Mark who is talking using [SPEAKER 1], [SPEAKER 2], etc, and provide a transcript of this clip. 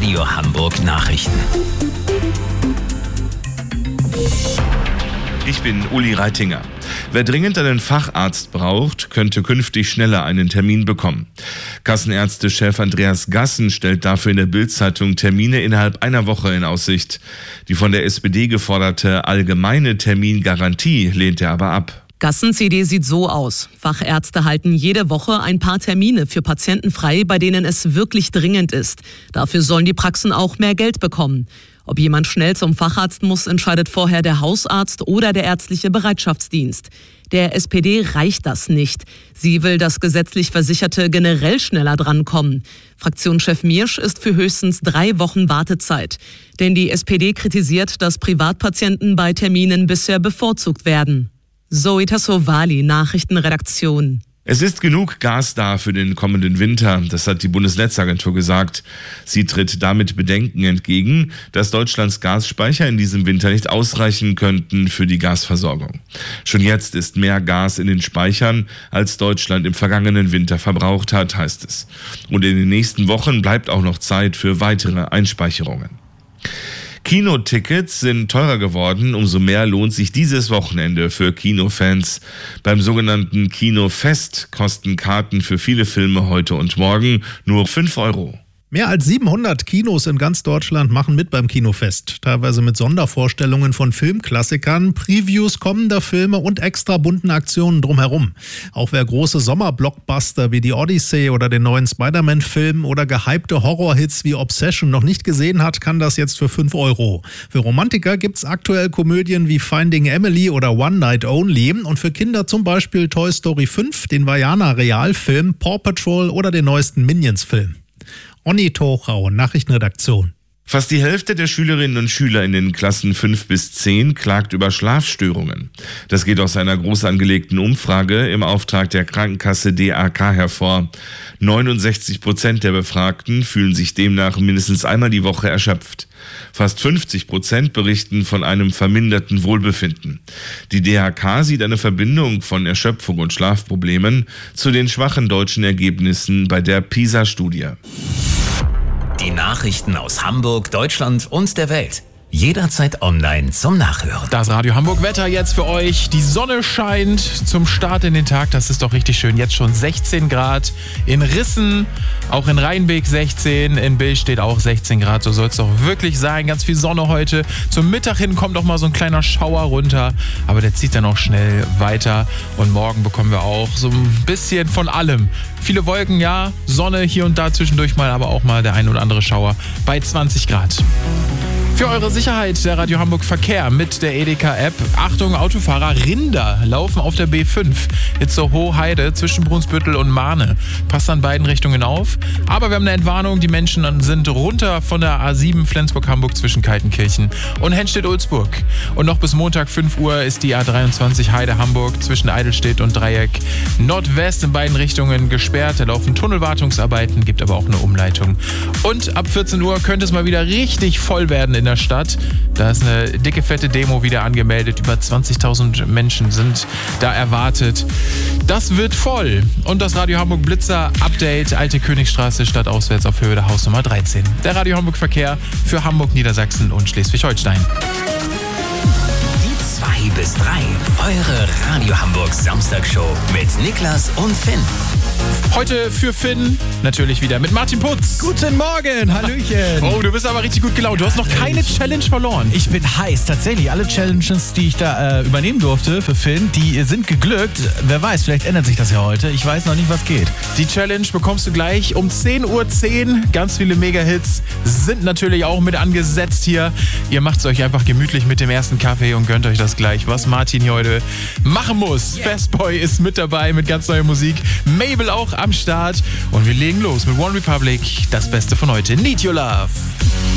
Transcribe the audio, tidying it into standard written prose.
[SPEAKER 1] Radio Hamburg Nachrichten.
[SPEAKER 2] Ich bin Uli Reitinger. Wer dringend einen Facharzt braucht, könnte künftig schneller einen Termin bekommen. Kassenärztechef Andreas Gassen stellt dafür in der Bild-Zeitung Termine innerhalb einer Woche in Aussicht. Die von der SPD geforderte allgemeine Termingarantie lehnt er aber ab.
[SPEAKER 3] Gassens Idee sieht so aus. Fachärzte halten jede Woche ein paar Termine für Patienten frei, bei denen es wirklich dringend ist. Dafür sollen die Praxen auch mehr Geld bekommen. Ob jemand schnell zum Facharzt muss, entscheidet vorher der Hausarzt oder der ärztliche Bereitschaftsdienst. Der SPD reicht das nicht. Sie will, dass gesetzlich Versicherte generell schneller drankommen. Fraktionschef Miersch ist für höchstens 3 Wochen Wartezeit. Denn die SPD kritisiert, dass Privatpatienten bei Terminen bisher bevorzugt werden. Zoe Tassovali, Nachrichtenredaktion.
[SPEAKER 2] Es ist genug Gas da für den kommenden Winter, das hat die Bundesnetzagentur gesagt. Sie tritt damit Bedenken entgegen, dass Deutschlands Gasspeicher in diesem Winter nicht ausreichen könnten für die Gasversorgung. Schon jetzt ist mehr Gas in den Speichern, als Deutschland im vergangenen Winter verbraucht hat, heißt es. Und in den nächsten Wochen bleibt auch noch Zeit für weitere Einspeicherungen. Kinotickets sind teurer geworden, umso mehr lohnt sich dieses Wochenende für Kinofans. Beim sogenannten Kinofest kosten Karten für viele Filme heute und morgen nur 5 €.
[SPEAKER 4] Mehr als 700 Kinos in ganz Deutschland machen mit beim Kinofest. Teilweise mit Sondervorstellungen von Filmklassikern, Previews kommender Filme und extra bunten Aktionen drumherum. Auch wer große Sommerblockbuster wie die Odyssey oder den neuen Spider-Man-Film oder gehypte Horrorhits wie Obsession noch nicht gesehen hat, kann das jetzt für 5 €. Für Romantiker gibt's aktuell Komödien wie Finding Emily oder One Night Only und für Kinder zum Beispiel Toy Story 5, den Vaiana-Realfilm, Paw Patrol oder den neuesten Minions-Film. Onni Tochau, Nachrichtenredaktion.
[SPEAKER 2] Fast die Hälfte der Schülerinnen und Schüler in den Klassen 5 bis 10 klagt über Schlafstörungen. Das geht aus einer groß angelegten Umfrage im Auftrag der Krankenkasse DAK hervor. 69% der Befragten fühlen sich demnach mindestens einmal die Woche erschöpft. Fast 50% berichten von einem verminderten Wohlbefinden. Die DAK sieht eine Verbindung von Erschöpfung und Schlafproblemen zu den schwachen deutschen Ergebnissen bei der PISA-Studie.
[SPEAKER 1] Die Nachrichten aus Hamburg, Deutschland und der Welt. Jederzeit online zum Nachhören.
[SPEAKER 5] Das Radio Hamburg Wetter jetzt für euch. Die Sonne scheint zum Start in den Tag. Das ist doch richtig schön. Jetzt schon 16 Grad in Rissen, auch in Rheinbeek 16. In Bill steht auch 16 Grad. So soll es doch wirklich sein. Ganz viel Sonne heute. Zum Mittag hin kommt auch mal so ein kleiner Schauer runter. Aber der zieht dann auch schnell weiter. Und morgen bekommen wir auch so ein bisschen von allem. Viele Wolken, ja. Sonne hier und da zwischendurch mal. Aber auch mal der ein oder andere Schauer bei 20 Grad. Für eure Sicherheit der Radio Hamburg Verkehr mit der Edeka-App. Achtung, Autofahrer, Rinder laufen auf der B5 Itzehoe-Heide zwischen Brunsbüttel und Mahne. Passt an beiden Richtungen auf. Aber wir haben eine Entwarnung, die Menschen sind runter von der A7 Flensburg-Hamburg zwischen Kaltenkirchen und Henstedt-Ulzburg. Und noch bis Montag 5 Uhr ist die A23 Heide-Hamburg zwischen Eidelstedt und Dreieck Nordwest in beiden Richtungen gesperrt. Da laufen Tunnelwartungsarbeiten, gibt aber auch eine Umleitung. Und ab 14 Uhr könnte es mal wieder richtig voll werden in der Stadt. Da ist eine dicke, fette Demo wieder angemeldet. Über 20.000 Menschen sind da erwartet. Das wird voll. Und das Radio Hamburg Blitzer Update, Alte Königstraße, stadtauswärts auf Höhe der Hausnummer 13. Der Radio Hamburg Verkehr für Hamburg, Niedersachsen und Schleswig-Holstein.
[SPEAKER 1] Die 2 bis 3. Eure Radio Hamburg Samstagshow mit Niklas und Finn.
[SPEAKER 5] Heute für Finn natürlich wieder mit Martin Putz.
[SPEAKER 6] Guten Morgen, Hallöchen.
[SPEAKER 5] Oh, du bist aber richtig gut gelaunt. Du hast noch keine Challenge verloren.
[SPEAKER 6] Ich bin heiß, tatsächlich. Alle Challenges, die ich da übernehmen durfte für Finn, die sind geglückt. Wer weiß, vielleicht ändert sich das ja heute. Ich weiß noch nicht, was geht.
[SPEAKER 5] Die Challenge bekommst du gleich um 10:10 Uhr. Ganz viele Mega-Hits sind natürlich auch mit angesetzt hier. Ihr macht es euch einfach gemütlich mit dem ersten Kaffee und gönnt euch das gleich, was Martin hier heute machen muss. Yeah. Fastboy ist mit dabei mit ganz neuer Musik. Mabel auch am Start. Und wir legen los mit One Republic. Das Beste von heute. Need Your Love.